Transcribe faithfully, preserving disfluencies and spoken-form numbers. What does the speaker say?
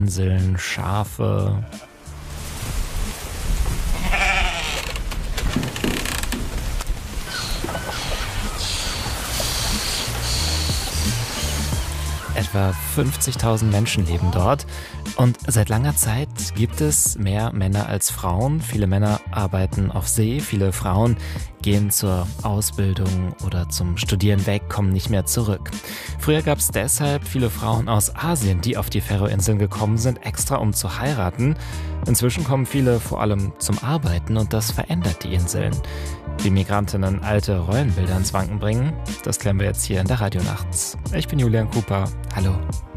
Inseln, Schafe. Etwa fünfzigtausend Menschen leben dort und seit langer Zeit gibt es mehr Männer als Frauen. Viele Männer arbeiten auf See, viele Frauen gehen zur Ausbildung oder zum Studieren weg, kommen nicht mehr zurück. Früher gab es deshalb viele Frauen aus Asien, die auf die Färöerinseln gekommen sind, extra um zu heiraten. Inzwischen kommen viele vor allem zum Arbeiten und das verändert die Inseln. Wie Migrantinnen alte Rollenbilder ins Wanken bringen, das klären wir jetzt hier in der Radionacht. Ich bin Julian Cooper. Hallo.